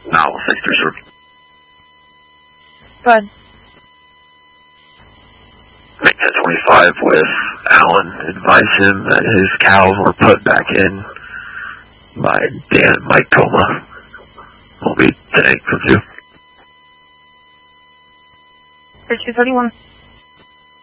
Now, 6-3, sir. Go ahead. Make 1025 with Alan. Advise him that his cows were put back in by Dan Mike Coma. Will be 10-8 from 2. For 231.